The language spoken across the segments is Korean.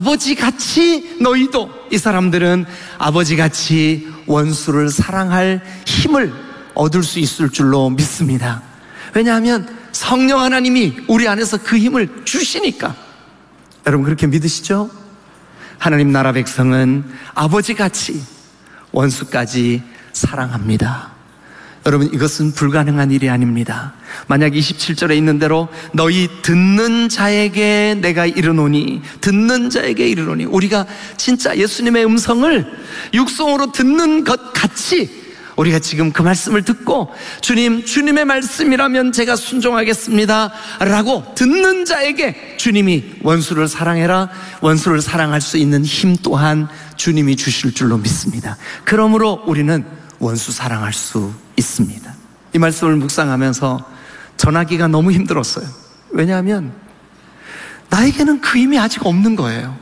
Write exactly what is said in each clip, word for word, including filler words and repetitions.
아버지같이 너희도, 이 사람들은 아버지같이 원수를 사랑할 힘을 얻을 수 있을 줄로 믿습니다. 왜냐하면 성령 하나님이 우리 안에서 그 힘을 주시니까. 여러분 그렇게 믿으시죠? 하나님 나라 백성은 아버지같이 원수까지 사랑합니다. 여러분 이것은 불가능한 일이 아닙니다. 만약 이십칠 절에 있는 대로 너희 듣는 자에게 내가 이르노니, 듣는 자에게 이르노니, 우리가 진짜 예수님의 음성을 육성으로 듣는 것 같이 우리가 지금 그 말씀을 듣고 주님, 주님의 말씀이라면 제가 순종하겠습니다 라고 듣는 자에게 주님이 원수를 사랑해라, 원수를 사랑할 수 있는 힘 또한 주님이 주실 줄로 믿습니다. 그러므로 우리는 원수 사랑할 수 있습니다. 이 말씀을 묵상하면서 전하기가 너무 힘들었어요. 왜냐하면 나에게는 그 힘이 아직 없는 거예요.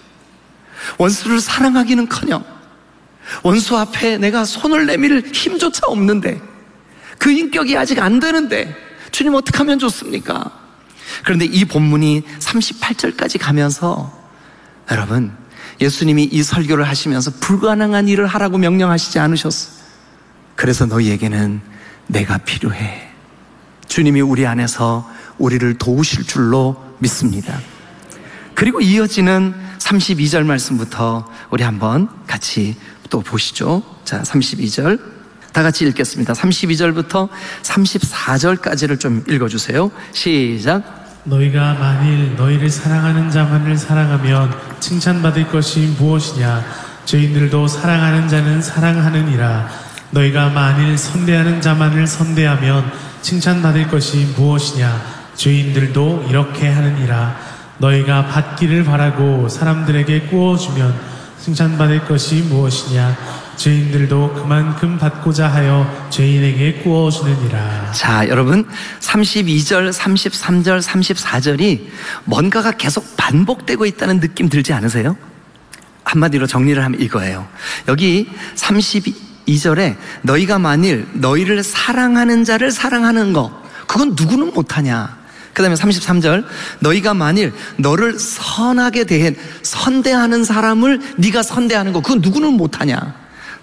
원수를 사랑하기는커녕 원수 앞에 내가 손을 내밀 힘조차 없는데, 그 인격이 아직 안 되는데 주님 어떻게 하면 좋습니까? 그런데 이 본문이 삼십팔 절까지 가면서 여러분, 예수님이 이 설교를 하시면서 불가능한 일을 하라고 명령하시지 않으셨어요. 그래서 너희에게는 내가 필요해. 주님이 우리 안에서 우리를 도우실 줄로 믿습니다. 그리고 이어지는 삼십이 절 말씀부터 우리 한번 같이 또 보시죠. 자, 삼십이 절 다 같이 읽겠습니다. 삼십이 절부터 삼십사 절까지를 좀 읽어주세요. 시작. 너희가 만일 너희를 사랑하는 자만을 사랑하면 칭찬받을 것이 무엇이냐? 죄인들도 사랑하는 자는 사랑하느니라. 너희가 만일 선대하는 자만을 선대하면 칭찬받을 것이 무엇이냐? 죄인들도 이렇게 하느니라. 너희가 받기를 바라고 사람들에게 구워주면 칭찬받을 것이 무엇이냐? 죄인들도 그만큼 받고자 하여 죄인에게 구워주느니라. 자, 여러분 삼십이 절, 삼십삼 절, 삼십사 절이 뭔가가 계속 반복되고 있다는 느낌 들지 않으세요? 한마디로 정리를 하면 이거예요. 여기 삼십이 절에 너희가 만일 너희를 사랑하는 자를 사랑하는 거, 그건 누구는 못하냐. 그 다음에 삼십삼 절, 너희가 만일 너를 선하게 대해 선대하는 사람을 네가 선대하는 거, 그건 누구는 못하냐.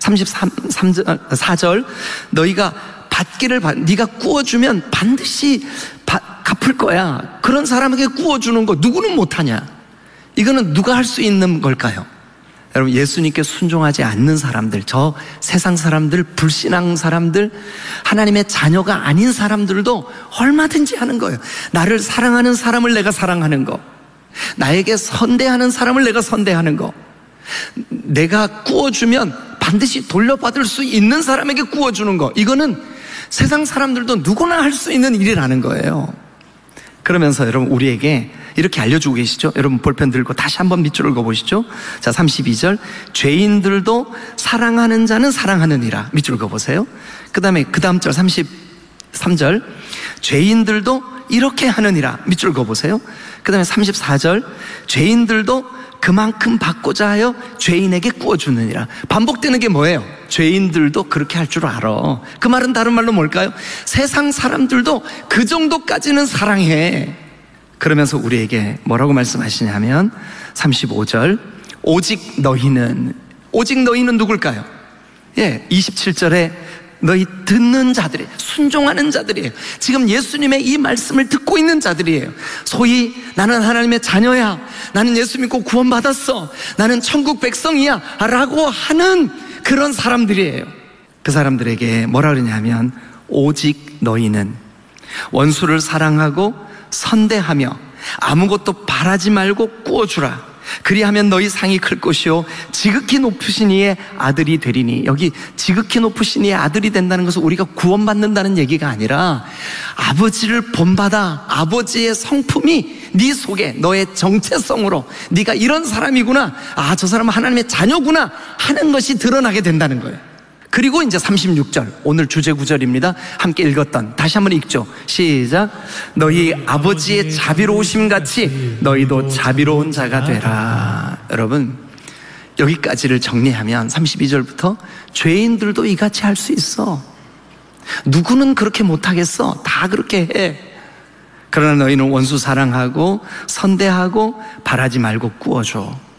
삼십사 절, 너희가 받기를 받, 네가 구워주면 반드시 바, 갚을 거야. 그런 사람에게 구워주는 거 누구는 못하냐. 이거는 누가 할 수 있는 걸까요? 여러분, 예수님께 순종하지 않는 사람들, 저 세상 사람들, 불신앙 사람들, 하나님의 자녀가 아닌 사람들도 얼마든지 하는 거예요. 나를 사랑하는 사람을 내가 사랑하는 거, 나에게 선대하는 사람을 내가 선대하는 거, 내가 구워주면 반드시 돌려받을 수 있는 사람에게 구워주는 거, 이거는 세상 사람들도 누구나 할 수 있는 일이라는 거예요. 그러면서 여러분, 우리에게 이렇게 알려주고 계시죠? 여러분 볼펜 들고 다시 한번 밑줄 읽어보시죠. 자, 삼십이 절, 죄인들도 사랑하는 자는 사랑하느니라. 밑줄 읽어보세요. 그 다음에 그 다음 절 삼십삼 절, 죄인들도 이렇게 하느니라. 밑줄 읽어보세요. 그 다음에 삼십사 절, 죄인들도 그만큼 받고자 하여 죄인에게 구워주느니라. 반복되는 게 뭐예요? 죄인들도 그렇게 할 줄 알아. 그 말은 다른 말로 뭘까요? 세상 사람들도 그 정도까지는 사랑해. 그러면서 우리에게 뭐라고 말씀하시냐면 삼십오 절, 오직 너희는, 오직 너희는 누굴까요? 예, 이십칠 절에 너희 듣는 자들이, 순종하는 자들이에요. 지금 예수님의 이 말씀을 듣고 있는 자들이에요. 소위 나는 하나님의 자녀야, 나는 예수 믿고 구원받았어, 나는 천국 백성이야 라고 하는 그런 사람들이에요. 그 사람들에게 뭐라 그러냐면 오직 너희는 원수를 사랑하고 선대하며 아무것도 바라지 말고 구워주라. 그리하면 너희 상이 클 것이요 지극히 높으신 이의 아들이 되리니. 여기 지극히 높으신 이의 아들이 된다는 것은 우리가 구원받는다는 얘기가 아니라 아버지를 본받아 아버지의 성품이 네 속에, 너의 정체성으로 네가 이런 사람이구나, 아, 저 사람은 하나님의 자녀구나 하는 것이 드러나게 된다는 거예요. 그리고 이제 삼십육 절, 오늘 주제 구절입니다. 함께 읽었던, 다시 한번 읽죠. 시작. 너희 아버지의 자비로우심 같이 너희도 자비로운 자가 되라. 여러분, 여기까지를 정리하면 삼십이 절부터 죄인들도 이같이 할 수 있어. 누구는 그렇게 못하겠어. 다 그렇게 해. 그러나 너희는 원수 사랑하고 선대하고 바라지 말고 꾸어줘.